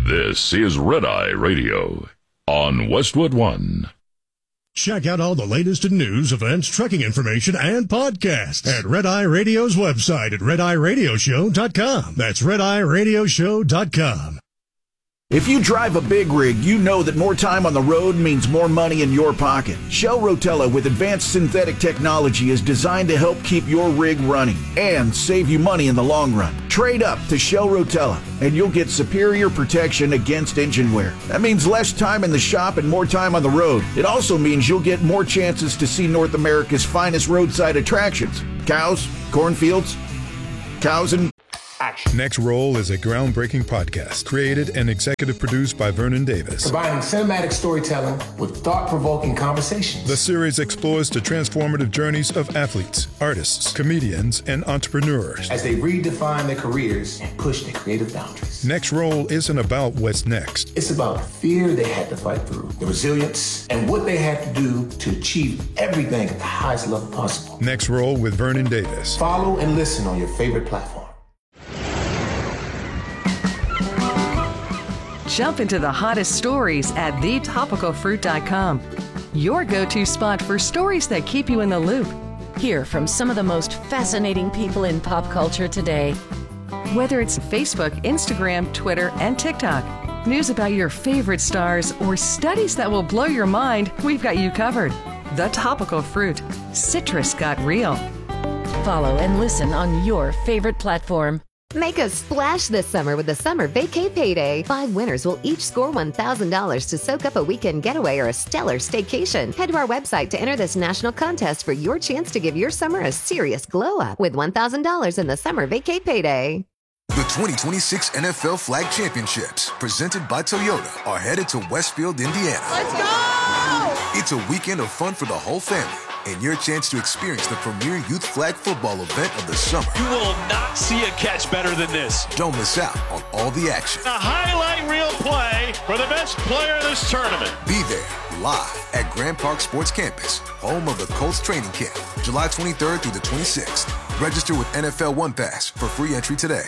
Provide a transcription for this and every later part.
This is Red Eye Radio on Westwood One. Check out all the latest in news, events, trekking information, and podcasts at Red Eye Radio's website at redeyeradioshow.com. That's redeyeradioshow.com. If you drive a big rig, you know that more time on the road means more money in your pocket. Shell Rotella with advanced synthetic technology is designed to help keep your rig running and save you money in the long run. Trade up to Shell Rotella and you'll get superior protection against engine wear. That means less time in the shop and more time on the road. It also means you'll get more chances to see North America's finest roadside attractions. Cows, cornfields, cows and action. Next Roll is a groundbreaking podcast created and executive produced by Vernon Davis. Combining cinematic storytelling with thought-provoking conversations. The series explores the transformative journeys of athletes, artists, comedians, and entrepreneurs as they redefine their careers and push their creative boundaries. Next Roll isn't about what's next. It's about the fear they had to fight through, the resilience, and what they had to do to achieve everything at the highest level possible. Next Roll with Vernon Davis. Follow and listen on your favorite platform. Jump into the hottest stories at thetopicalfruit.com. Your go-to spot for stories that keep you in the loop. Hear from some of the most fascinating people in pop culture today. Whether it's Facebook, Instagram, Twitter, and TikTok, news about your favorite stars, or studies that will blow your mind, we've got you covered. The Topical Fruit. Citrus got real. Follow and listen on your favorite platform. Make a splash this summer with the Summer Vacay Payday. 5 winners will each score $1,000 to soak up a weekend getaway or a stellar staycation. Head to our website to enter this national contest for your chance to give your summer a serious glow-up with $1,000 in the Summer Vacay Payday. The 2026 NFL Flag Championships, presented by Toyota, are headed to Westfield, Indiana. Let's go! It's a weekend of fun for the whole family and your chance to experience the premier youth flag football event of the summer. You will not see a catch better than this. Don't miss out on all the action. A highlight reel play for the best player in this tournament. Be there live at Grand Park Sports Campus, home of the Colts training camp, July 23rd through the 26th. Register with NFL One Pass for free entry today.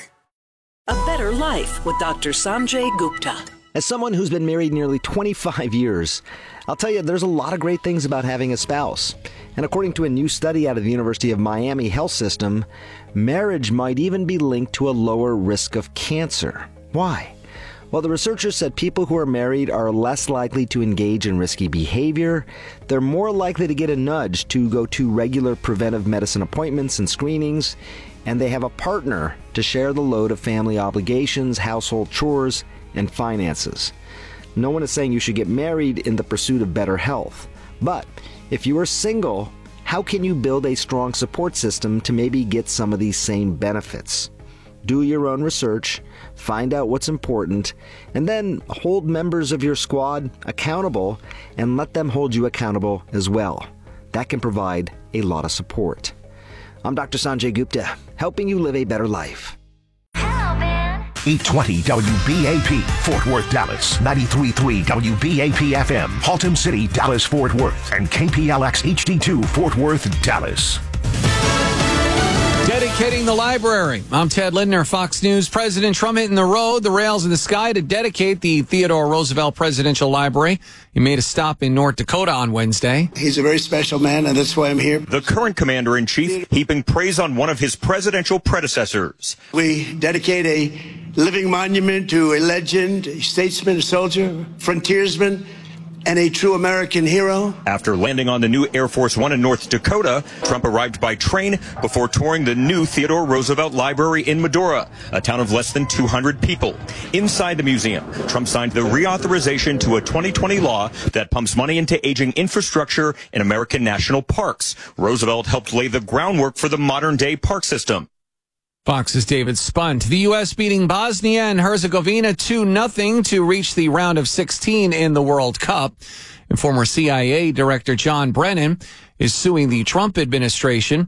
A Better Life with Dr. Sanjay Gupta. As someone who's been married nearly 25 years, I'll tell you there's a lot of great things about having a spouse. And according to a new study out of the University of Miami Health System, marriage might even be linked to a lower risk of cancer. Why? Well, the researchers said people who are married are less likely to engage in risky behavior. They're more likely to get a nudge to go to regular preventive medicine appointments and screenings. And they have a partner to share the load of family obligations, household chores, and finances. No one is saying you should get married in the pursuit of better health. But if you are single, how can you build a strong support system to maybe get some of these same benefits? Do your own research, find out what's important, and then hold members of your squad accountable and let them hold you accountable as well. That can provide a lot of support. I'm Dr. Sanjay Gupta, helping you live a better life. 820 WBAP, Fort Worth, Dallas. 93.3 WBAP FM, Haltom City, Dallas, Fort Worth. And KPLX HD2, Fort Worth, Dallas. Dedicating the library. I'm Ted Lindner, Fox News. President Trump hitting the road, the rails in the sky to dedicate the Theodore Roosevelt Presidential Library. He made a stop in North Dakota on Wednesday. He's a very special man, and that's why I'm here. The current commander-in-chief heaping praise on one of his presidential predecessors. We dedicate a living monument to a legend, a statesman, a soldier, frontiersman, and a true American hero. After landing on the new Air Force One in North Dakota, Trump arrived by train before touring the new Theodore Roosevelt Library in Medora, a town of less than 200 people. Inside the museum, Trump signed the reauthorization to a 2020 law that pumps money into aging infrastructure in American national parks. Roosevelt helped lay the groundwork for the modern-day park system. Fox's David Spunt. The U.S. beating Bosnia and Herzegovina 2-0 to reach the round of 16 in the World Cup. And former CIA Director John Brennan is suing the Trump administration.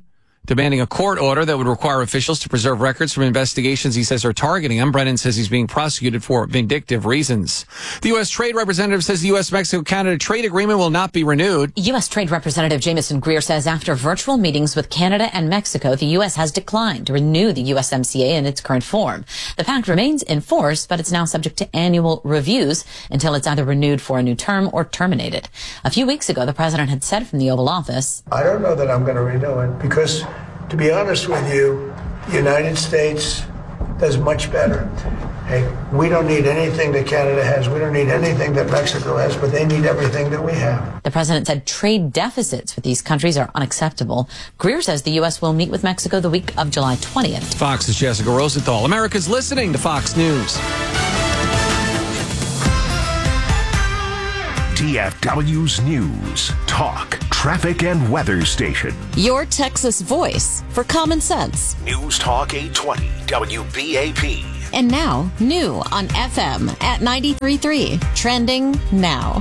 demanding a court order that would require officials to preserve records from investigations he says are targeting him. Brennan says he's being prosecuted for vindictive reasons. The U.S. Trade Representative says the U.S.-Mexico-Canada trade agreement will not be renewed. U.S. Trade Representative Jamieson Greer says after virtual meetings with Canada and Mexico, the U.S. has declined to renew the USMCA in its current form. The pact remains in force, but it's now subject to annual reviews until it's either renewed for a new term or terminated. A few weeks ago, the president had said from the Oval Office, I don't know that I'm going to renew it because, to be honest with you, the United States does much better. Hey, we don't need anything that Canada has. We don't need anything that Mexico has, but they need everything that we have. The president said trade deficits with these countries are unacceptable. Greer says the U.S. will meet with Mexico the week of July 20th. Fox's Jessica Rosenthal. America's listening to Fox News. DFW's News, Talk, Traffic, and Weather Station. Your Texas voice for common sense. News Talk 820, WBAP. And now, new on FM at 93.3. Trending now.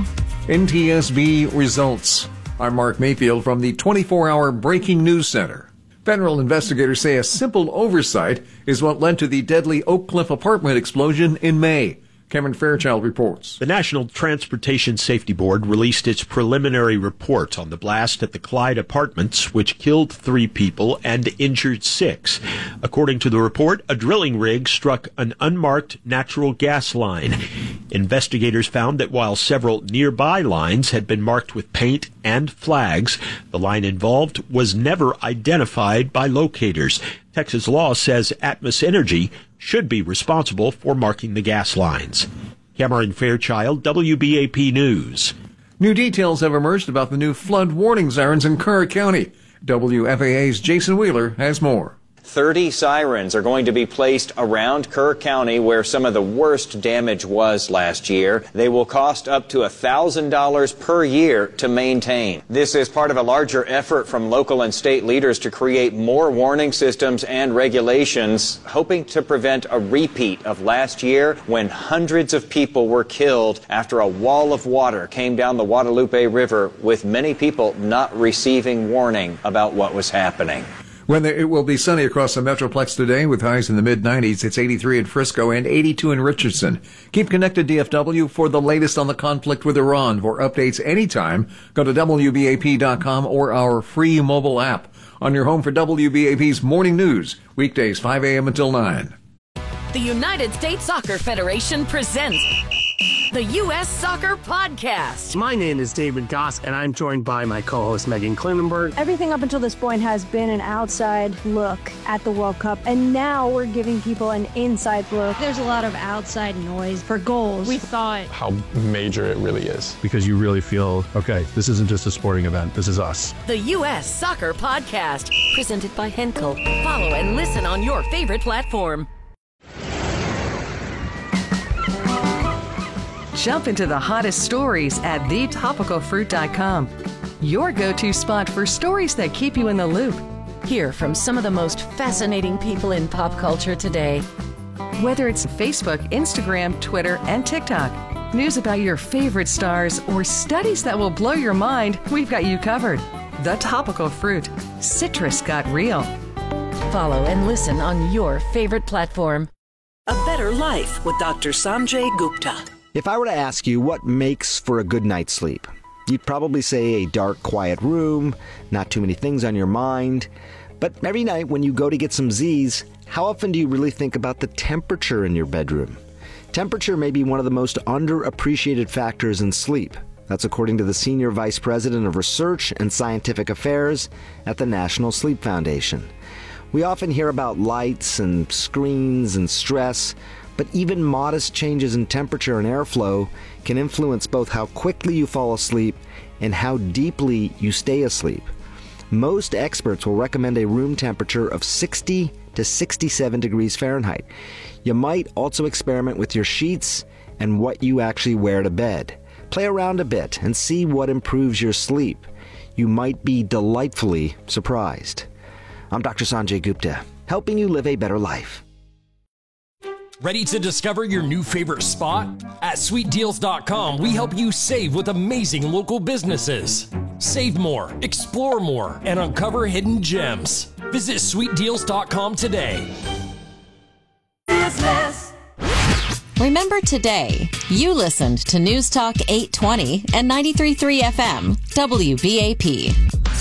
NTSB results. I'm Mark Mayfield from the 24-hour Breaking News Center. Federal investigators say a simple oversight is what led to the deadly Oak Cliff apartment explosion in May. Cameron Fairchild reports. The National Transportation Safety Board released its preliminary report on the blast at the Clyde Apartments, which killed 3 people and injured 6. According to the report, a drilling rig struck an unmarked natural gas line. Investigators found that while several nearby lines had been marked with paint and flags, the line involved was never identified by locators. Texas law says Atmos Energy should be responsible for marking the gas lines. Cameron Fairchild, WBAP News. New details have emerged about the new flood warning sirens in Kerr County. WFAA's Jason Wheeler has more. 30 sirens are going to be placed around Kerr County where some of the worst damage was last year. They will cost up to $1,000 per year to maintain. This is part of a larger effort from local and state leaders to create more warning systems and regulations, hoping to prevent a repeat of last year when hundreds of people were killed after a wall of water came down the Guadalupe River, with many people not receiving warning about what was happening. It will be sunny across the Metroplex today with highs in the mid-90s. It's 83 in Frisco and 82 in Richardson. Keep connected, DFW, for the latest on the conflict with Iran. For updates anytime, go to WBAP.com or our free mobile app. On your home for WBAP's Morning News, weekdays 5 a.m. until 9. The United States Soccer Federation presents the U.S. Soccer Podcast. My name is David Goss, and I'm joined by my co-host Megan Klinenberg. Everything up until this point has been an outside look at the World Cup, and now we're giving people an inside look. There's a lot of outside noise for goals. We thought how major it really is. Because you really feel, okay, this isn't just a sporting event, this is us. The U.S. Soccer Podcast, presented by Henkel. Follow and listen on your favorite platform. Jump into the hottest stories at thetopicalfruit.com. Your go-to spot for stories that keep you in the loop. Hear from some of the most fascinating people in pop culture today. Whether it's Facebook, Instagram, Twitter, and TikTok, news about your favorite stars, or studies that will blow your mind, we've got you covered. The Topical Fruit. Citrus got real. Follow and listen on your favorite platform. A Better Life with Dr. Sanjay Gupta. If I were to ask you what makes for a good night's sleep, you'd probably say a dark, quiet room, not too many things on your mind. But every night when you go to get some Z's, how often do you really think about the temperature in your bedroom? Temperature may be one of the most underappreciated factors in sleep. That's according to the Senior Vice President of Research and Scientific Affairs at the National Sleep Foundation. We often hear about lights and screens and stress, but even modest changes in temperature and airflow can influence both how quickly you fall asleep and how deeply you stay asleep. Most experts will recommend a room temperature of 60 to 67 degrees Fahrenheit. You might also experiment with your sheets and what you actually wear to bed. Play around a bit and see what improves your sleep. You might be delightfully surprised. I'm Dr. Sanjay Gupta, helping you live a better life. Ready to discover your new favorite spot? At sweetdeals.com, we help you save with amazing local businesses. Save more, explore more, and uncover hidden gems. Visit sweetdeals.com today. Remember today, you listened to News Talk 820 and 93.3 FM, WBAP.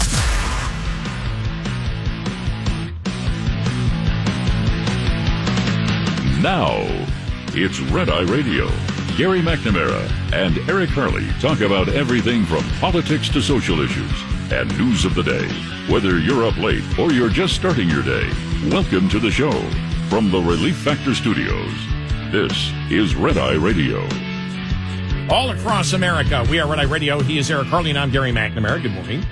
Now, it's Red Eye Radio. Gary McNamara and Eric Harley talk about everything from politics to social issues and news of the day. Whether you're up late or you're just starting your day, welcome to the show. From the Relief Factor Studios, this is Red Eye Radio. All across America, we are Red Eye Radio. He is Eric Harley, and I'm Gary McNamara. Good morning.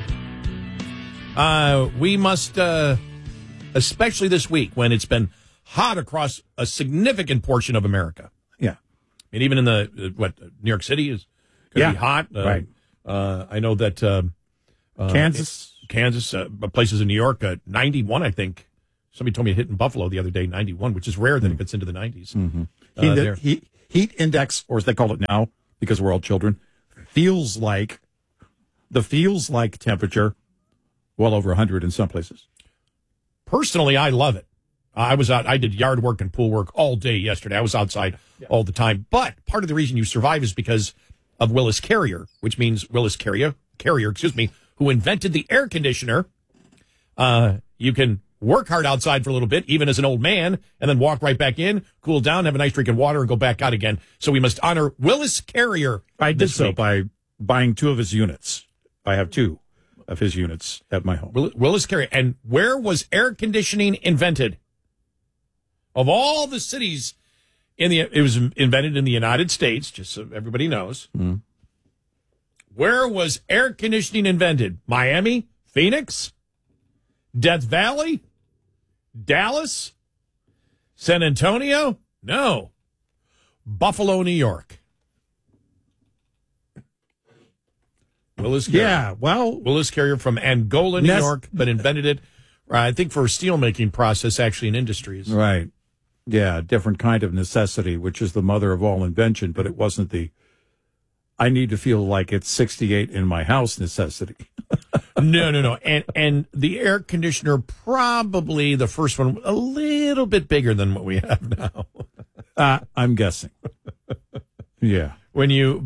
We must, especially this week when it's been hot across a significant portion of America. Yeah. And even in New York City is going to be hot. Right. I know that Kansas, places in New York, 91, I think. Somebody told me it hit in Buffalo the other day, 91, which is rare that it gets into the 90s. Mm-hmm. Heat index, or as they call it now, because we're all children, feels like temperature well over 100 in some places. Personally, I love it. I was out. I did yard work and pool work all day yesterday. I was outside all the time. But part of the reason you survive is because of Willis Carrier, which means Willis Carrier, who invented the air conditioner. You can work hard outside for a little bit, even as an old man, and then walk right back in, cool down, have a nice drink of water, and go back out again. So we must honor Willis Carrier. I did so by buying 2 of his units. I have 2 of his units at my home. Willis Carrier. And where was air conditioning invented? Of all the cities it was invented in the United States, just so everybody knows. Mm. Where was air conditioning invented? Miami? Phoenix? Death Valley? Dallas? San Antonio? No. Buffalo, New York. Willis Carrier. Yeah, well, Willis Carrier from Angola, New York, but invented it, I think, for a steel-making process, actually, in industries. Right. Yeah, different kind of necessity, which is the mother of all invention, but it wasn't the I need to feel like it's 68 in my house necessity. No. And the air conditioner, probably the first one, a little bit bigger than what we have now. I'm guessing. Yeah. You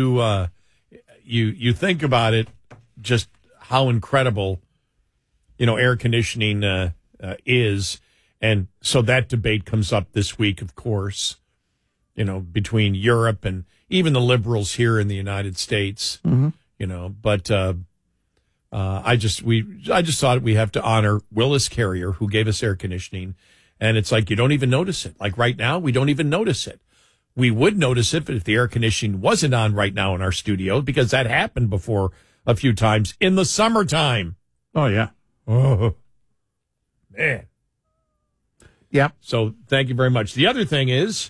think about it, just how incredible, air conditioning is. And so that debate comes up this week, of course, between Europe and even the liberals here in the United States, but I just thought we have to honor Willis Carrier, who gave us air conditioning. And it's like, you don't even notice it. Like right now, we don't even notice it. We would notice it if the air conditioning wasn't on right now in our studio, because that happened before a few times in the summertime. Oh, yeah. Oh, man. Yeah. So thank you very much. The other thing is,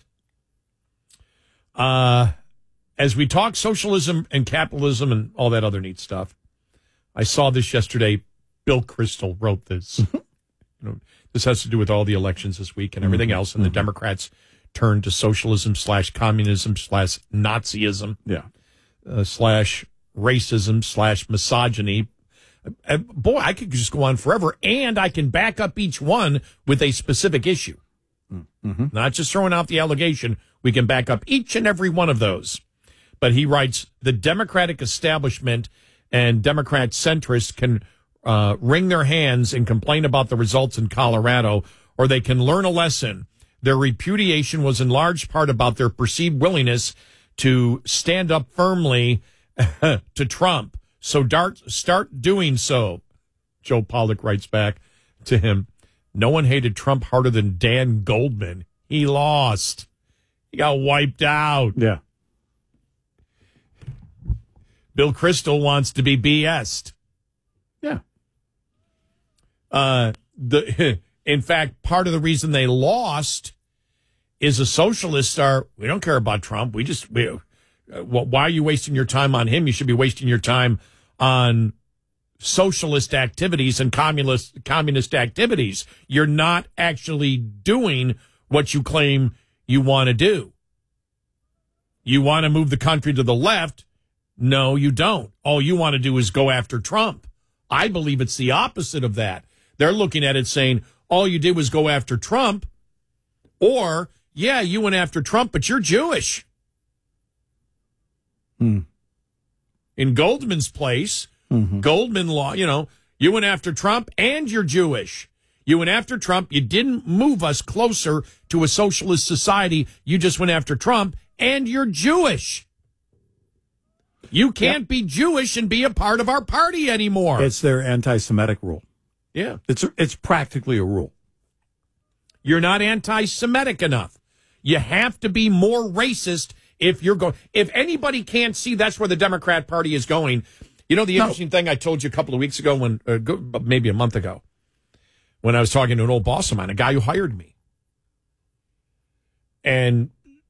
as we talk socialism and capitalism and all that other neat stuff, I saw this yesterday. Bill Kristol wrote this. This has to do with all the elections this week and everything else. And the Democrats turned to socialism / communism / Nazism, / racism / misogyny. Boy, I could just go on forever, and I can back up each one with a specific issue. Not just throwing out the allegation. We can back up each and every one of those. But he writes, the Democratic establishment and Democrat centrists can wring their hands and complain about the results in Colorado, or they can learn a lesson. Their repudiation was in large part about their perceived willingness to stand up firmly to Trump. So start doing so. Joe Pollak writes back to him, no one hated Trump harder than Dan Goldman. He lost. He got wiped out. Yeah. Bill Kristol wants to be BS'd. Yeah. In fact, part of the reason they lost is the socialists we don't care about Trump. Why are you wasting your time on him? You should be wasting your time on socialist activities and communist activities. You're not actually doing what you claim you want to do. You want to move the country to the left? No, you don't. All you want to do is go after Trump. I believe it's the opposite of that They're looking at it saying, all you did was go after Trump, or, yeah, you went after Trump, but you're Jewish. In Goldman's place, Goldman law, you went after Trump and you're Jewish. You went after Trump. You didn't move us closer to a socialist society. You just went after Trump and you're Jewish. You can't be Jewish and be a part of our party anymore. It's their anti-Semitic rule. Yeah. It's practically a rule. You're not anti-Semitic enough. You have to be more racist if you're going. If anybody can't see that's where the Democrat Party is going. The interesting thing I told you a couple of weeks ago, maybe a month ago, when I was talking to an old boss of mine, a guy who hired me. And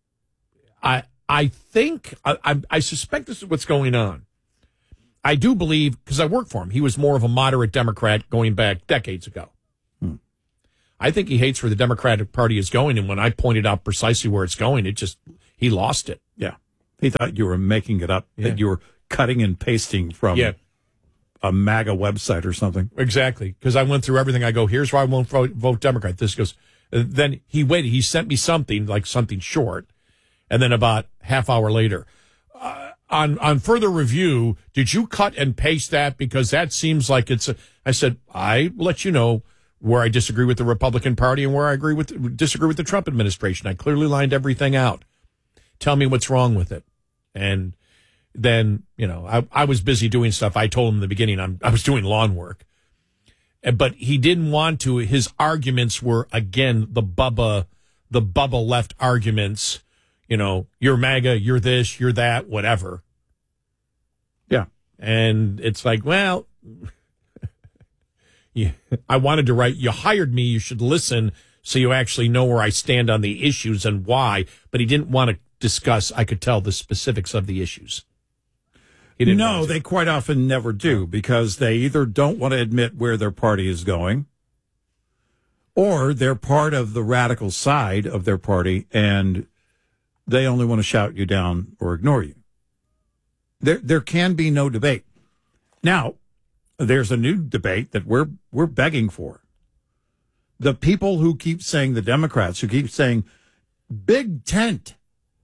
I think, I suspect this is what's going on. I do believe, because I worked for him, he was more of a moderate Democrat going back decades ago. I think he hates where the Democratic Party is going, and when I pointed out precisely where it's going, he lost it. Yeah. He thought you were making it up, that you were cutting and pasting from a MAGA website or something. Exactly, because I went through everything. I go, here's why I won't vote Democrat. This goes, then he waited. He sent me something, like something short, and then about half hour later, on further review, did you cut and paste that? Because that seems like I said, I let you know where I disagree with the Republican Party and where I disagree with the Trump administration. I clearly lined everything out. Tell me what's wrong with it. And then, I was busy doing stuff. I told him in the beginning I was doing lawn work. But he didn't want to. His arguments were, again, the Bubba left arguments. You're MAGA, you're this, you're that, whatever. Yeah. And it's like, well, I wanted to write, you hired me, you should listen so you actually know where I stand on the issues and why. But he didn't want to discuss, I could tell, the specifics of the issues. No, they quite often never do, because they either don't want to admit where their party is going, or they're part of the radical side of their party and they only want to shout you down or ignore you. There can be no debate. Now, there's a new debate that we're begging for. The people who keep saying, the Democrats who keep saying, big tent.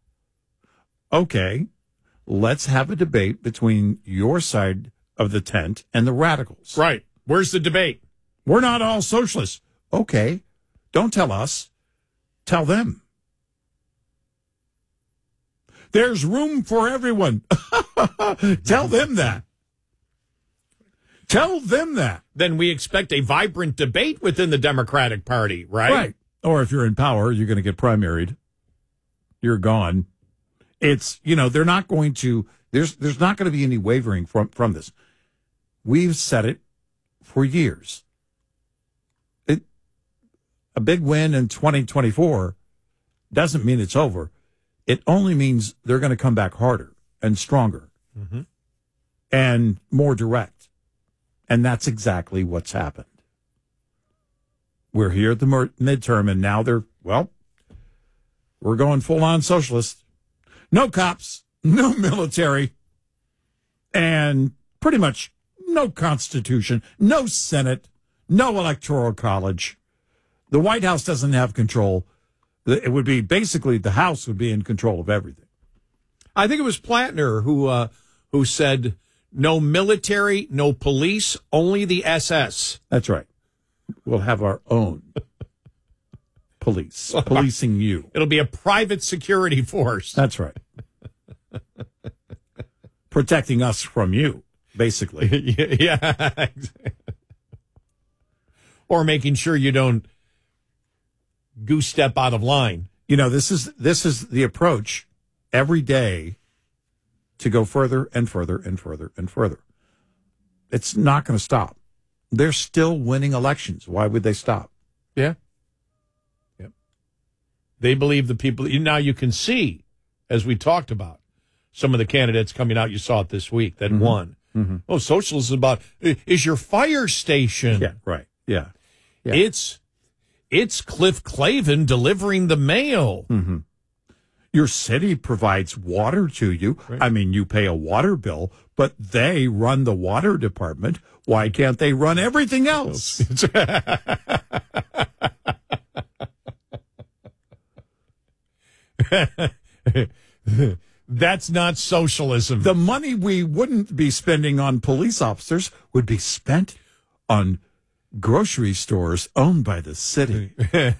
Okay, let's have a debate between your side of the tent and the radicals. Right. Where's the debate? We're not all socialists. Okay, don't tell us. Tell them. There's room for everyone. Tell them that. Tell them that. Then we expect a vibrant debate within the Democratic Party, right? Right. Or if you're in power, you're going to get primaried. You're gone. It's, they're not going to, there's not going to be any wavering from this. We've said it for years. A big win in 2024 doesn't mean it's over. It only means they're going to come back harder and stronger and more direct. And that's exactly what's happened. We're here at the midterm, and now we're going full-on socialist. No cops, no military, and pretty much no Constitution, no Senate, no Electoral College. The White House doesn't have control. It would be basically the House would be in control of everything. I think it was Plattner who said no military, no police, only the SS. That's right. We'll have our own police policing you. It'll be a private security force. That's right. Protecting us from you, basically. Yeah. Or making sure you don't goose step out of line. This is the approach every day to go further and further and further and further. It's not going to stop. They're still winning elections. Why would they stop? Yeah. Yep. They believe the people. Now you can see, as we talked about, some of the candidates coming out. You saw it this week that won. Mm-hmm. Oh, socialism is your fire station. Yeah, right. Yeah. It's Cliff Clavin delivering the mail. Mm-hmm. Your city provides water to you. Right. I mean, you pay a water bill, but they run the water department. Why can't they run everything else? That's not socialism. The money we wouldn't be spending on police officers would be spent on grocery stores owned by the city.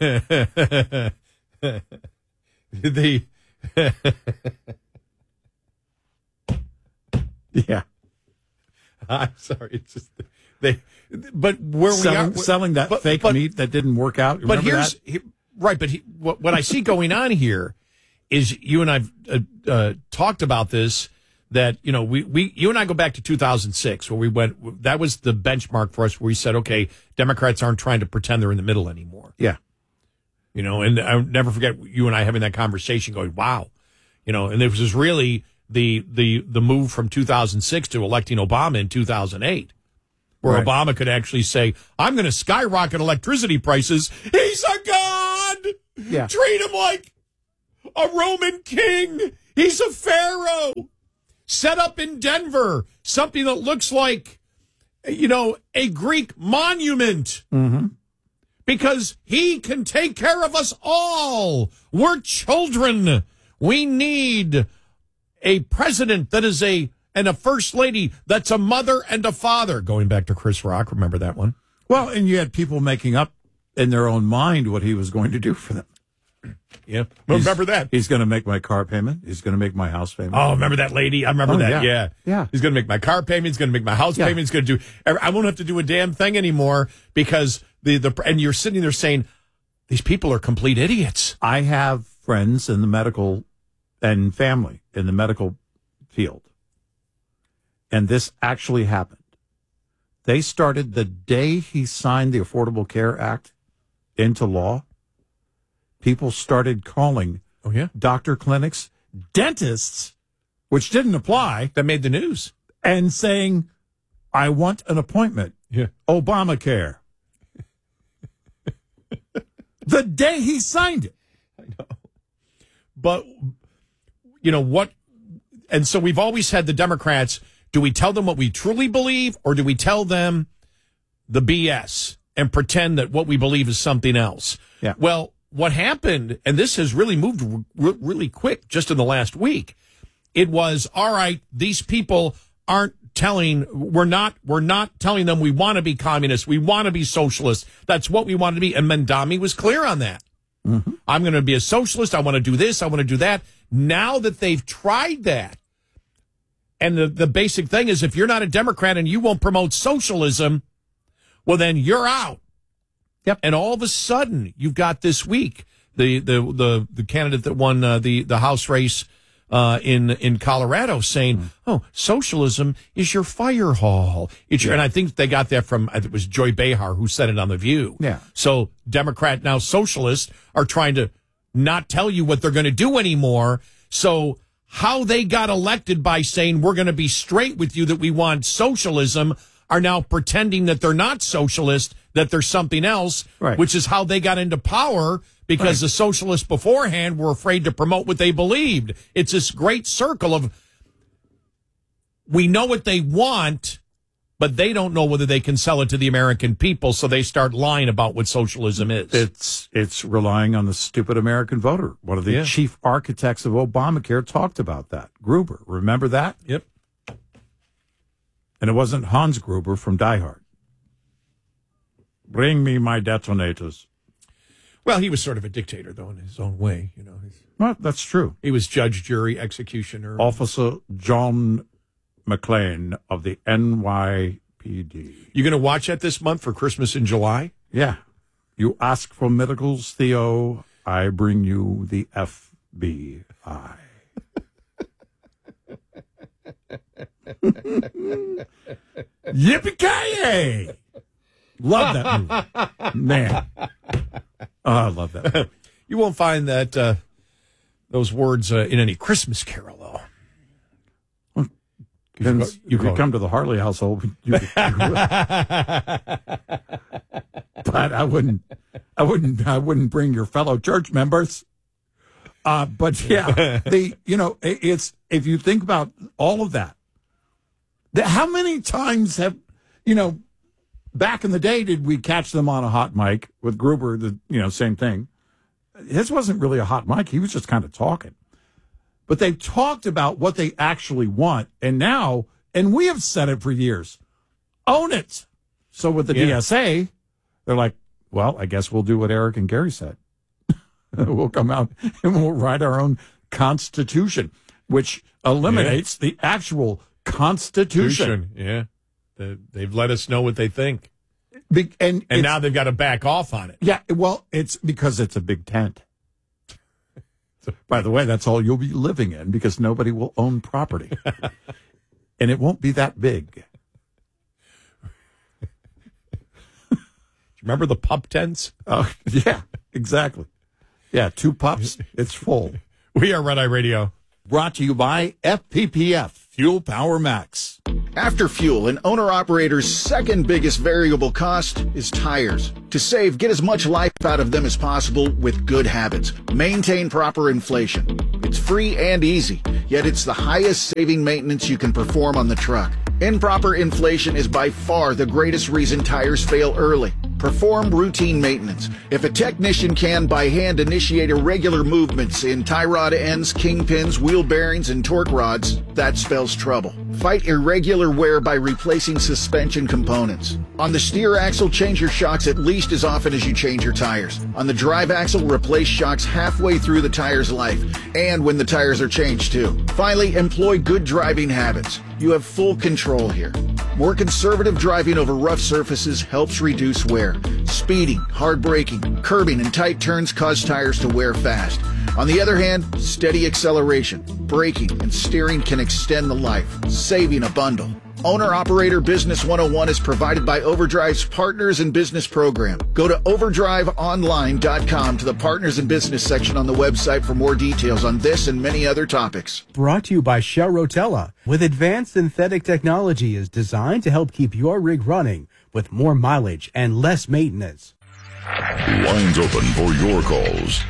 Yeah. I'm sorry. It's just but where selling that fake meat that didn't work out. But what I see going on here is you and I've talked about this, that, you know, you and I go back to 2006 where we went, that was the benchmark for us where we said, okay, Democrats aren't trying to pretend they're in the middle anymore. Yeah. You know, and I'll never forget you and I having that conversation going, wow, you know, and it was really the move from 2006 to electing Obama in 2008, where right. Obama could actually say, I'm going to skyrocket electricity prices. He's a god. Yeah. Treat him like a Roman king. He's a pharaoh. Set up in Denver something that looks like, you know, a Greek monument. Mm-hmm. Because he can take care of us all. We're children. We need a president that is and a first lady that's a mother and a father. Going back to Chris Rock, remember that one? Well, and you had people making up in their own mind what he was going to do for them. Yeah, remember that. He's going to make my car payment. He's going to make my house payment. Oh, remember that lady? I remember that. Yeah. He's going to make my car payment. He's going to make my house payment. He's going to do. I won't have to do a damn thing anymore because and you're sitting there saying these people are complete idiots. I have friends in the medical and family in the medical field, and this actually happened. They started the day he signed the Affordable Care Act into law. People started calling doctor clinics, dentists, which didn't apply. That made the news. And saying, I want an appointment. Yeah. Obamacare. The day he signed it. I know. But, you know what? And so we've always had the Democrats, do we tell them what we truly believe or do we tell them the BS and pretend that what we believe is something else? Yeah. Well, what happened, and this has really moved really quick just in the last week, it was, all right, these people aren't we're not telling them we want to be communists, we want to be socialists. That's what we want to be. And Mamdani was clear on that. Mm-hmm. I'm going to be a socialist. I want to do this. I want to do that. Now that they've tried that, and the basic thing is if you're not a Democrat and you won't promote socialism, well, then you're out. Yep. And all of a sudden, you've got this week the candidate that won the House race in Colorado saying, "Oh, socialism is your fire hall." And I think they got that from it was Joy Behar who said it on The View. Yeah. So Democrat now socialists are trying to not tell you what they're going to do anymore. So how they got elected by saying we're going to be straight with you that we want socialism are now pretending that they're not socialist, that they're something else, right. Which is how they got into power because the socialists beforehand were afraid to promote what they believed. It's this great circle of we know what they want, but they don't know whether they can sell it to the American people, so they start lying about what socialism is. It's relying on the stupid American voter. One of the chief architects of Obamacare talked about that. Gruber, remember that? Yep. And it wasn't Hans Gruber from Die Hard. Bring me my detonators. Well, he was sort of a dictator, though, in his own way. You know, well, that's true. He was judge, jury, executioner. Officer John McClane of the NYPD. You going to watch that this month for Christmas in July? Yeah. You ask for miracles, Theo. I bring you the FBI. Yippee-ki-yay! Love that movie. Man. Oh, I love that movie. You won't find that those words in any Christmas Carol, though. You could come to the Harley household. But I wouldn't bring your fellow church members. But yeah, it's if you think about all of that, how many times have, back in the day did we catch them on a hot mic with Gruber? Same thing. His wasn't really a hot mic; he was just kind of talking. But they've talked about what they actually want, and we have said it for years. Own it. So with the DSA, they're like, well, I guess we'll do what Eric and Gary said. We'll come out and we'll write our own Constitution, which eliminates the actual Constitution. Yeah. They've let us know what they think. And now they've got to back off on it. Yeah, well, it's because it's a big tent. By the way, that's all you'll be living in because nobody will own property. And it won't be that big. Remember the pup tents? Oh, yeah, exactly. Yeah, 2 pups, it's full. We are Red Eye Radio. Brought to you by FPPF, Fuel Power Max. After fuel, an owner-operator's second biggest variable cost is tires. To save, get as much life out of them as possible with good habits. Maintain proper inflation. It's free and easy, yet it's the highest saving maintenance you can perform on the truck. Improper inflation is by far the greatest reason tires fail early. Perform routine maintenance. If a technician can by hand initiate irregular movements in tie rod ends, kingpins, wheel bearings, and torque rods, that spells trouble. Fight irregular wear by replacing suspension components. On the steer axle, change your shocks at least as often as you change your tires. On the drive axle, replace shocks halfway through the tire's life, and when the tires are changed too. Finally, employ good driving habits. You have full control here. More conservative driving over rough surfaces helps reduce wear. Speeding, hard braking, curbing, and tight turns cause tires to wear fast. On the other hand, steady acceleration, braking, and steering can extend the life, saving a bundle. Owner-Operator Business 101 is provided by Overdrive's Partners in Business program. Go to overdriveonline.com to the Partners in Business section on the website for more details on this and many other topics. Brought to you by Shell Rotella. With advanced synthetic technology is designed to help keep your rig running with more mileage and less maintenance. Lines open for your calls.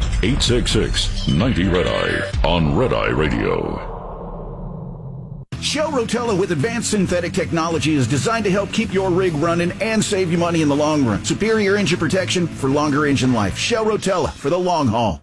866-90-RED-EYE on Red Eye Radio. Shell Rotella with advanced synthetic technology is designed to help keep your rig running and save you money in the long run. Superior engine protection for longer engine life. Shell Rotella for the long haul.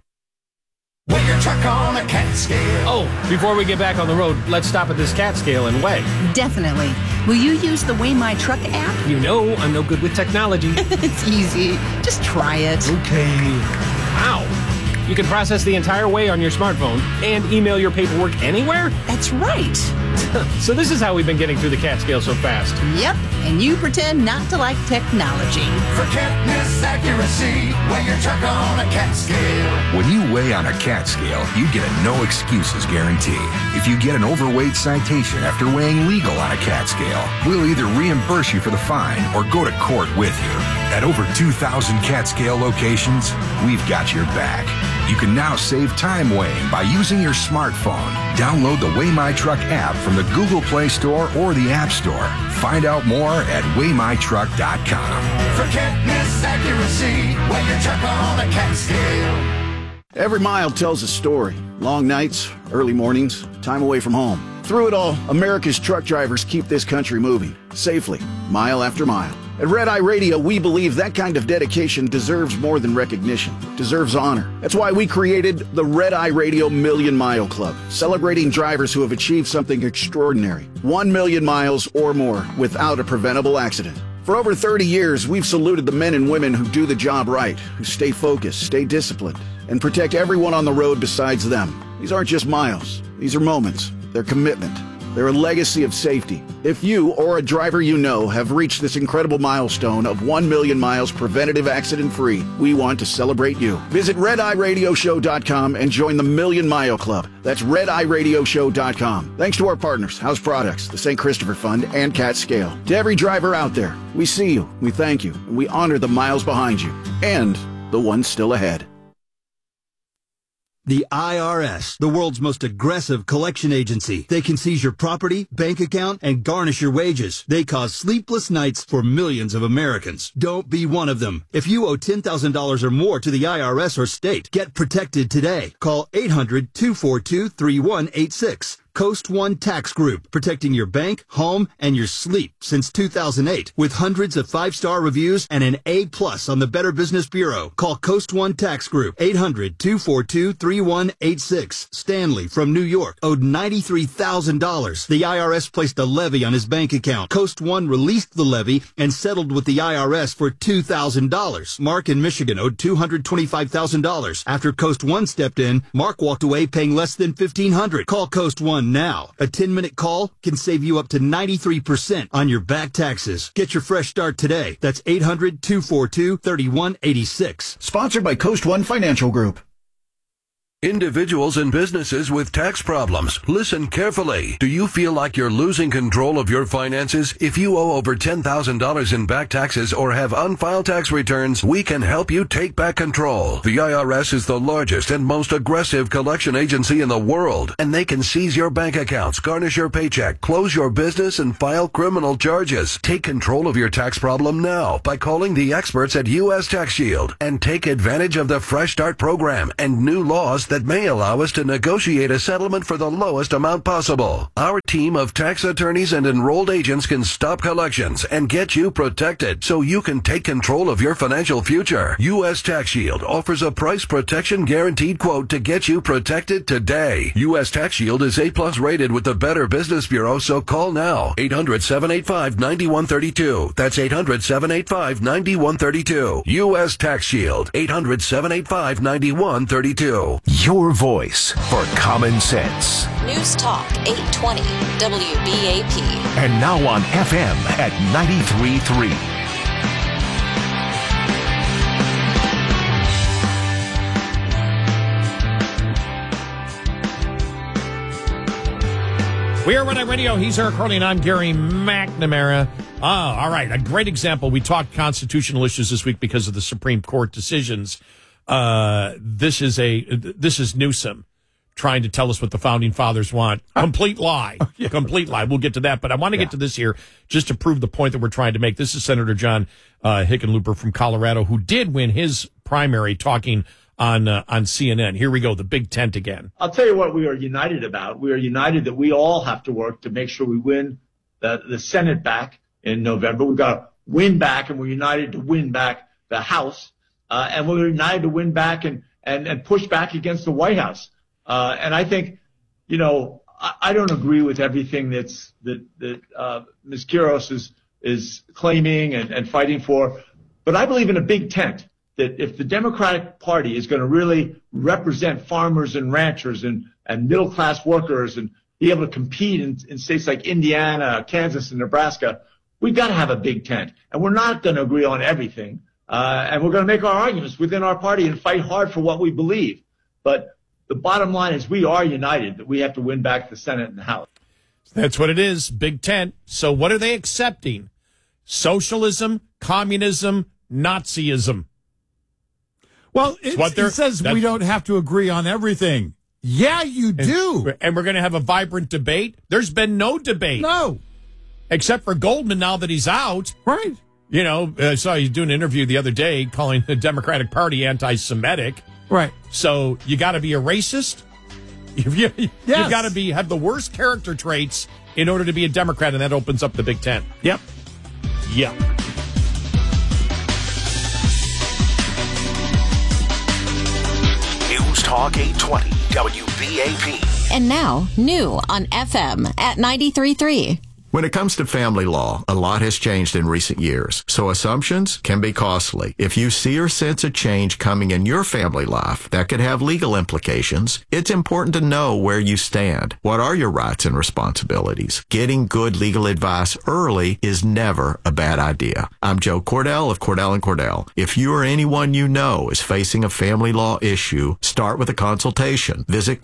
Weigh your truck on a cat scale. Oh, before we get back on the road, let's stop at this cat scale and weigh. Definitely. Will you use the Weigh My Truck app? You know I'm no good with technology. It's easy. Just try it. Okay. Wow. You can process the entire weigh on your smartphone and email your paperwork anywhere? That's right. So this is how we've been getting through the cat scale so fast. Yep, and you pretend not to like technology. For can't-miss accuracy, weigh your truck on a cat scale. When you weigh on a cat scale, you get a no excuses guarantee. If you get an overweight citation after weighing legal on a cat scale, we'll either reimburse you for the fine or go to court with you. At over 2,000 cat scale locations, we've got your back. You can now save time weighing by using your smartphone. Download the Weigh My Truck app from the Google Play Store or the App Store. Find out more at weightmytruck.com. For can't-miss accuracy, weigh your truck on a cat scale. Every mile tells a story. Long nights, early mornings, time away from home. Through it all, America's truck drivers keep this country moving, safely, mile after mile. At Red Eye Radio, we believe that kind of dedication deserves more than recognition. It deserves honor. That's why we created the Red Eye Radio Million Mile Club, celebrating drivers who have achieved something extraordinary. 1 million miles or more without a preventable accident. For over 30 years, we've saluted the men and women who do the job right, who stay focused, stay disciplined, and protect everyone on the road besides them. These aren't just miles. These are moments. They're commitment. They're a legacy of safety. If you or a driver you know have reached this incredible milestone of 1 million miles preventative accident-free, we want to celebrate you. Visit RedEyeRadioShow.com and join the Million Mile Club. That's RedEyeRadioShow.com. Thanks to our partners, House Products, the St. Christopher Fund, and Cat Scale. To every driver out there, we see you, we thank you, and we honor the miles behind you, and the ones still ahead. The IRS, the world's most aggressive collection agency. They can seize your property, bank account, and garnish your wages. They cause sleepless nights for millions of Americans. Don't be one of them. If you owe $10,000 or more to the IRS or state, get protected today. Call 800-242-3186. Coast One Tax Group, protecting your bank, home, and your sleep since 2008. With hundreds of 5-star reviews and an A+ on the Better Business Bureau. Call Coast One Tax Group, 800-242-3186. Stanley from New York owed $93,000. The IRS placed a levy on his bank account. Coast One released the levy and settled with the IRS for $2,000. Mark in Michigan owed $225,000. After Coast One stepped in, Mark walked away paying less than $1,500. Call Coast One now. A 10-minute call can save you up to 93% on your back taxes. Get your fresh start today. That's 800-242-3186. Sponsored by Coast One Financial Group. Individuals and businesses with tax problems, listen carefully. Do you feel like you're losing control of your finances? If you owe over $10,000 in back taxes or have unfiled tax returns, we can help you take back control. The IRS is the largest and most aggressive collection agency in the world, and they can seize your bank accounts, garnish your paycheck, close your business, and file criminal charges. Take control of your tax problem now by calling the experts at U.S. Tax Shield and take advantage of the Fresh Start program and new laws that may allow us to negotiate a settlement for the lowest amount possible. Our team of tax attorneys and enrolled agents can stop collections and get you protected so you can take control of your financial future. U.S. Tax Shield offers a price protection guaranteed quote to get you protected today. U.S. Tax Shield is A+ rated with the Better Business Bureau, so call now. 800-785-9132. That's 800-785-9132. U.S. Tax Shield. 800-785-9132. Your voice for common sense. News Talk 820 WBAP. And now on FM at 93.3. We are Red Eye Radio. He's Eric Hurley, and I'm Gary McNamara. All right. A great example. We talked constitutional issues this week because of the Supreme Court decisions. This is Newsom trying to tell us what the founding fathers want. Complete lie. Complete lie. We'll get to that. But I want to get to this here just to prove the point that we're trying to make. This is Senator John Hickenlooper from Colorado, who did win his primary talking on CNN. Here we go, the big tent again. I'll tell you what we are united about. We are united that we all have to work to make sure we win the Senate back in November. We've got to win back, and we're united to win back the House. And we're united to win back and push back against the White House. And I think, I don't agree with everything that Ms. Quiroz is claiming and fighting for. But I believe in a big tent, that if the Democratic Party is going to really represent farmers and ranchers and middle-class workers and be able to compete in states like Indiana, Kansas, and Nebraska, we've got to have a big tent. And we're not going to agree on everything. And we're going to make our arguments within our party and fight hard for what we believe. But the bottom line is we are united, that we have to win back the Senate and the House. That's what it is, big tent. So what are they accepting? Socialism, communism, Nazism. Well, it says we don't have to agree on everything. Yeah, you do. And we're going to have a vibrant debate. There's been no debate. No. Except for Goldman now that he's out. Right. I saw you doing an interview the other day calling the Democratic Party anti-Semitic. Right. So you got to be a racist. You've got to have the worst character traits in order to be a Democrat, and that opens up the Big Tent. Yep. Yep. News Talk 820 WBAP. And now, new on FM at 93.3. When it comes to family law, a lot has changed in recent years, so assumptions can be costly. If you see or sense a change coming in your family life that could have legal implications, it's important to know where you stand. What are your rights and responsibilities? Getting good legal advice early is never a bad idea. I'm Joe Cordell of Cordell & Cordell. If you or anyone you know is facing a family law issue, start with a consultation. Visit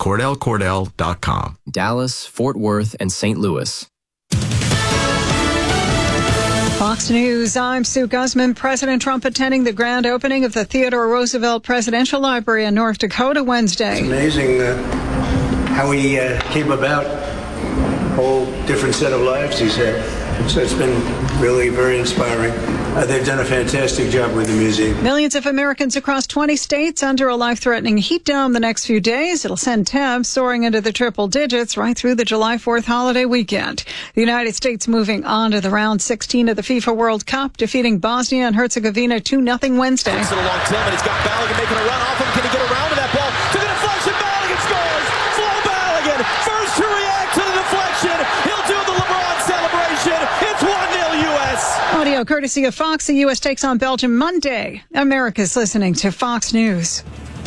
CordellCordell.com. Dallas, Fort Worth, and St. Louis. Fox News, I'm Sue Guzman. President Trump attending the grand opening of the Theodore Roosevelt Presidential Library in North Dakota Wednesday. It's amazing how he came about. A whole different set of lives he's had. So it's been really very inspiring. They've done a fantastic job with the museum. Millions of Americans across 20 states under a life-threatening heat dome the next few days. It'll send temps soaring into the triple digits right through the July 4th holiday weekend. The United States moving on to the round 16 of the FIFA World Cup, defeating Bosnia and Herzegovina 2-0 Wednesday. It's a long Tim, and he's got Balogun making a run off him. Can he get around to that ball? To the deflection, Balogun scores! Flo Balogun, first to react to the deflection. He'll do the LeBron celebration. It's 1-0 U.S. Audio courtesy of Fox. The U.S. takes on Belgium Monday. America's listening to Fox News.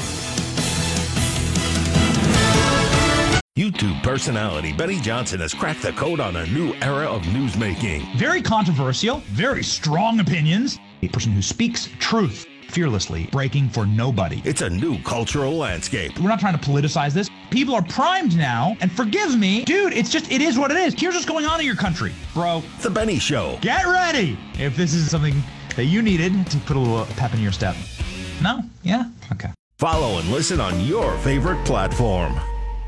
YouTube personality Benny Johnson has cracked the code on a new era of newsmaking. Very controversial, very strong opinions. A person who speaks truth fearlessly, breaking for nobody. It's a new cultural landscape. We're not trying to politicize this. People are primed now, and forgive me, dude, it is what it is. Here's what's going on in your country, bro. The Benny Show. Get ready if this is something that you needed to put a little pep in your step. No? Yeah? Okay. Follow and listen on your favorite platform.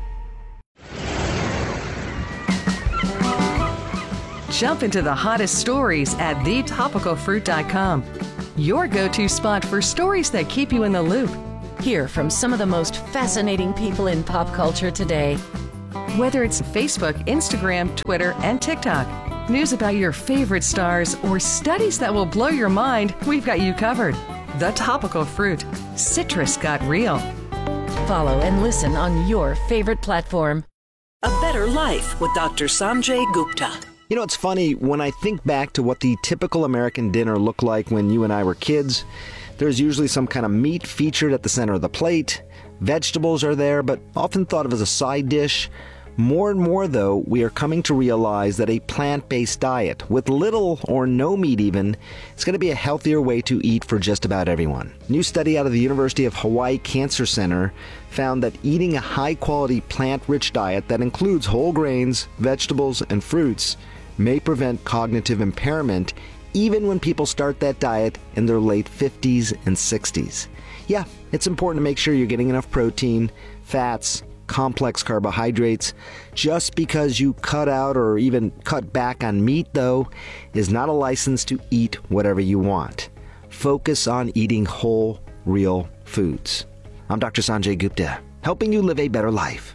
Jump into the hottest stories at thetopicalfruit.com. Your go-to spot for stories that keep you in the loop. Hear from some of the most fascinating people in pop culture today. Whether it's Facebook, Instagram, Twitter, and TikTok, news about your favorite stars, or studies that will blow your mind, we've got you covered. The Topical Fruit. Citrus got real. Follow and listen on your favorite platform. A Better Life with Dr. Sanjay Gupta. You know, it's funny, when I think back to what the typical American dinner looked like when you and I were kids, there's usually some kind of meat featured at the center of the plate. Vegetables are there, but often thought of as a side dish. More and more, though, we are coming to realize that a plant-based diet, with little or no meat even, is going to be a healthier way to eat for just about everyone. A new study out of the University of Hawaii Cancer Center found that eating a high-quality plant-rich diet that includes whole grains, vegetables, and fruits may prevent cognitive impairment even when people start that diet in their late 50s and 60s. Yeah, it's important to make sure you're getting enough protein, fats, complex carbohydrates. Just because you cut out or even cut back on meat, though, is not a license to eat whatever you want. Focus on eating whole, real foods. I'm Dr. Sanjay Gupta, helping you live a better life.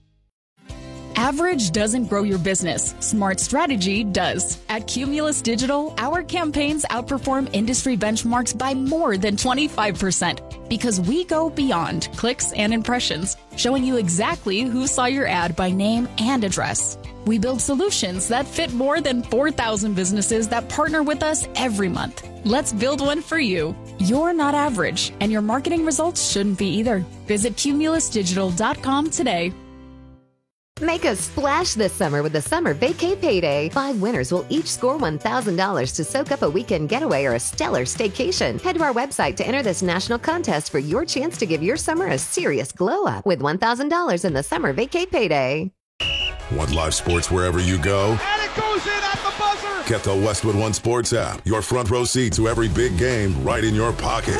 Average doesn't grow your business. Smart strategy does. At Cumulus Digital, our campaigns outperform industry benchmarks by more than 25% because we go beyond clicks and impressions, showing you exactly who saw your ad by name and address. We build solutions that fit more than 4,000 businesses that partner with us every month. Let's build one for you. You're not average, and your marketing results shouldn't be either. Visit cumulusdigital.com today. Make a splash this summer with the Summer Vacay Payday. 5 winners will each score $1,000 to soak up a weekend getaway or a stellar staycation. Head to our website to enter this national contest for your chance to give your summer a serious glow up with $1,000 in the Summer Vacay Payday. Want live sports wherever you go? And it goes in at the buzzer! Get the Westwood One Sports app. Your front row seat to every big game right in your pocket.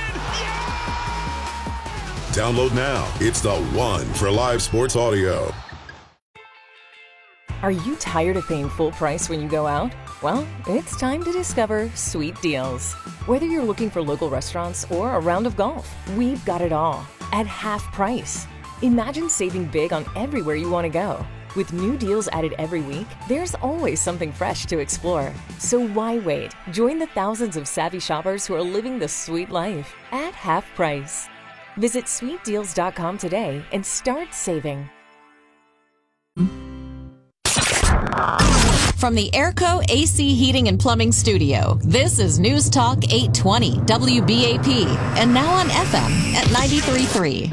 Download now. It's the one for live sports audio. Are you tired of paying full price when you go out? Well, it's time to discover Sweet Deals. Whether you're looking for local restaurants or a round of golf, we've got it all at half price. Imagine saving big on everywhere you want to go. With new deals added every week, there's always something fresh to explore. So why wait? Join the thousands of savvy shoppers who are living the sweet life at half price. Visit sweetdeals.com today and start saving. From the Airco AC Heating and Plumbing Studio, this is News Talk 820 WBAP, and now on FM at 93.3.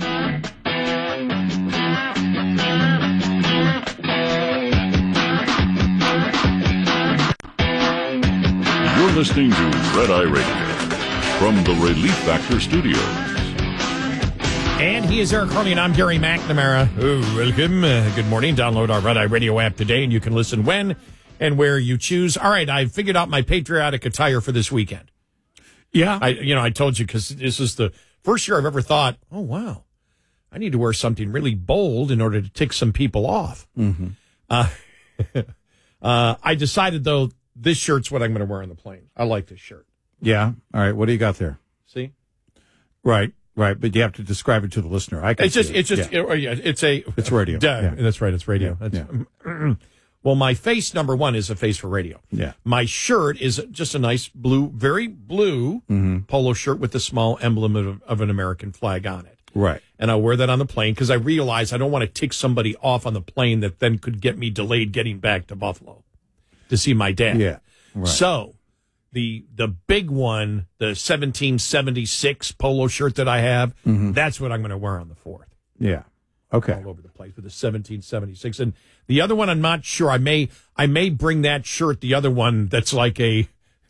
You're listening to Red Eye Radio from the Relief Factor Studios. And he is Eric Hurley, and I'm Gary McNamara. Oh, welcome. Good morning. Download our Red Eye Radio app today, and you can listen when and where you choose, all right, I figured out my patriotic attire for this weekend. Yeah. I told you, because this is the first year I've ever thought, oh, wow, I need to wear something really bold in order to tick some people off. Mm-hmm. I decided, though, this shirt's what I'm going to wear on the plane. I like this shirt. Yeah. All right. What do you got there? See? Right. But you have to describe it to the listener. It's radio. That's right. It's radio. Well, my face, number one, is a face for radio. Yeah. My shirt is just a nice blue, very blue polo shirt with a small emblem of an American flag on it. Right. And I'll wear that on the plane because I realize I don't want to tick somebody off on the plane that then could get me delayed getting back to Buffalo to see my dad. Yeah. Right. So the big one, the 1776 polo shirt that I have, that's what I'm going to wear on the 4th. Yeah. Okay. All over the place with the 1776. And the other one, I'm not sure. I may bring that shirt, the other one that's like a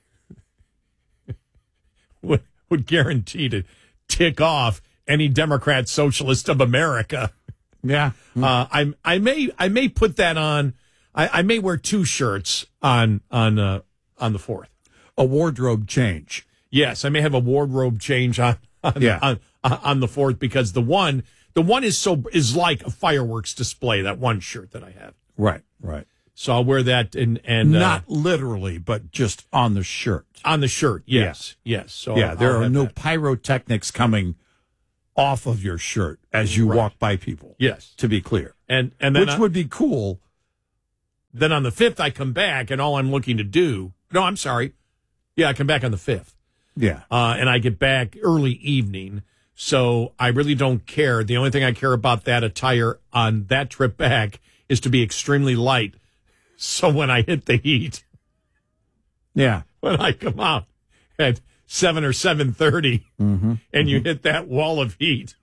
would guarantee to tick off any Democrat Socialist of America. Yeah. I may put that on. I may wear two shirts on the 4th. A wardrobe change. Yes, I may have a wardrobe change on the 4th, because the one is like a fireworks display, that one shirt that I have. Right. So I'll wear that and not literally, but just on the shirt. On the shirt, yes. So there are no pyrotechnics coming off of your shirt as you walk by people. Yes, to be clear, and then which would be cool. Then on the 5th, I come back, and all I'm looking to do. No, I'm sorry. Yeah, I come back on the 5th. Yeah, and I get back early evening, so I really don't care. The only thing I care about that attire on that trip back is to be extremely light. So when I hit the heat, when I come out at 7 or 7:30, and you hit that wall of heat,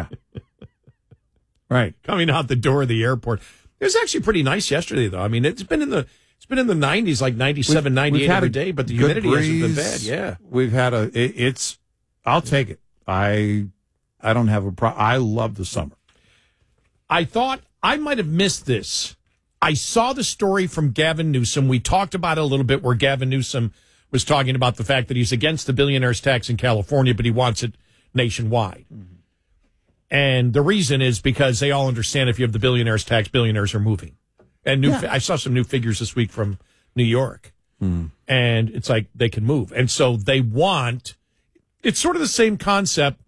right, coming out the door of the airport. It was actually pretty nice yesterday, though. I mean, it's been in the 90s, like 97, 98 every day, but the humidity hasn't been bad. Yeah, we've had I'll take it. I don't have a problem. I love the summer. I thought I might have missed this. I saw the story from Gavin Newsom. We talked about it a little bit, where Gavin Newsom was talking about the fact that he's against the billionaire's tax in California, but he wants it nationwide. And the reason is because they all understand if you have the billionaire's tax, billionaires are moving. And I saw some new figures this week from New York. And it's like they can move. And so they want, it's sort of the same concept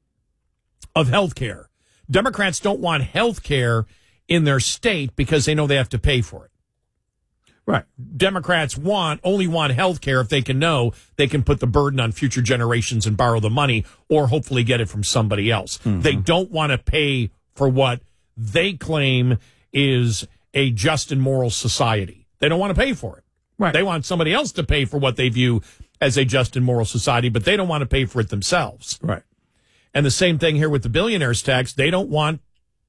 of health care. Democrats don't want health care in their state because they know they have to pay for it. Right. Democrats only want health care if they can know they can put the burden on future generations and borrow the money, or hopefully get it from somebody else. They don't want to pay for what they claim is a just and moral society. They don't want to pay for it. Right. They want somebody else to pay for what they view as a just and moral society, but they don't want to pay for it themselves. Right. And the same thing here with the billionaire's tax. They don't want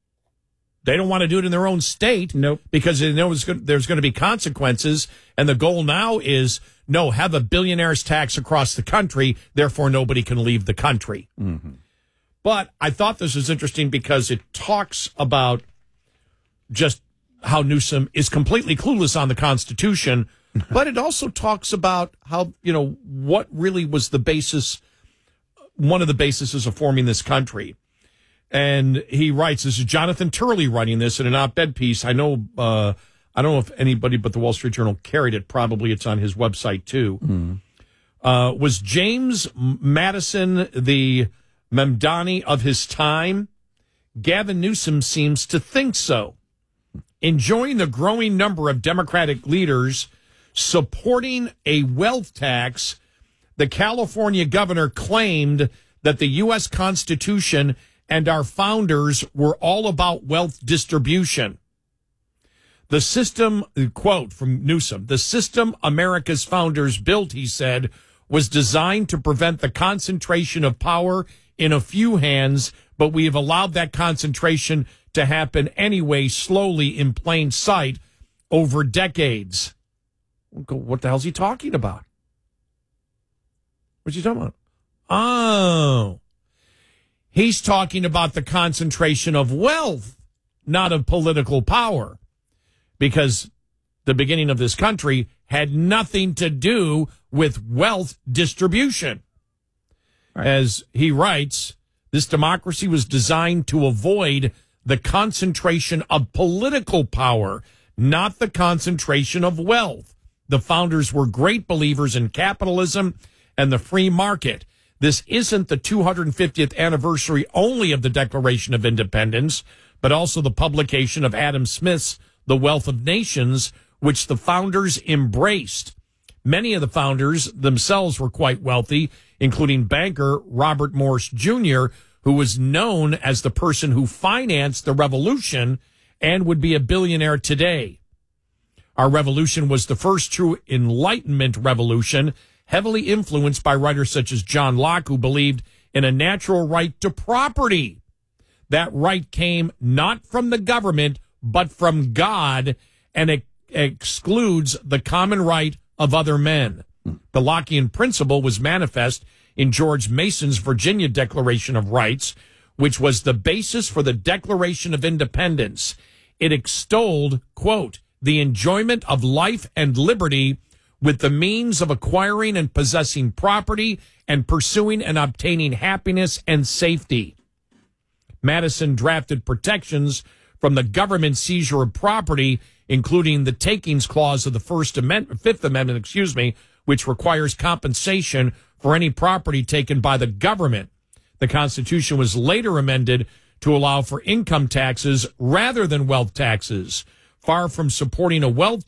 to do it in their own state. Nope. Because they know there's going to be consequences. And the goal now is, have a billionaire's tax across the country. Therefore, nobody can leave the country. But I thought this was interesting because it talks about just how Newsom is completely clueless on the Constitution. But it also talks about how, what really was the basis, one of the bases of forming this country. And he writes, this is Jonathan Turley writing this in an op-ed piece. I don't know if anybody but the Wall Street Journal carried it. Probably it's on his website, too. Was James Madison the Mamdani of his time? Gavin Newsom seems to think so. Enjoying the growing number of Democratic leaders supporting a wealth tax, the California governor claimed that the U.S. Constitution and our founders were all about wealth distribution. The system, quote from Newsom, the system America's founders built, he said, was designed to prevent the concentration of power in a few hands, but we have allowed that concentration to happen anyway, slowly in plain sight over decades. What the hell's he talking about? What's he talking about? Oh, he's talking about the concentration of wealth, not of political power. Because the beginning of this country had nothing to do with wealth distribution. Right. As he writes, this democracy was designed to avoid the concentration of political power, not the concentration of wealth. The founders were great believers in capitalism and the free market. This isn't the 250th anniversary only of the Declaration of Independence, but also the publication of Adam Smith's The Wealth of Nations, which the founders embraced. Many of the founders themselves were quite wealthy, including banker Robert Morris Jr., who was known as the person who financed the revolution and would be a billionaire today. Our revolution was the first true Enlightenment revolution, heavily influenced by writers such as John Locke, who believed in a natural right to property. That right came not from the government, but from God, and it excludes the common right of other men. The Lockean principle was manifest in George Mason's Virginia Declaration of Rights, which was the basis for the Declaration of Independence. It extolled, quote, the enjoyment of life and liberty with the means of acquiring and possessing property and pursuing and obtaining happiness and safety. Madison drafted protections from the government seizure of property, including the takings clause of the Fifth Amendment, which requires compensation for any property taken by the government. The Constitution was later amended to allow for income taxes rather than wealth taxes. Far from supporting a wealth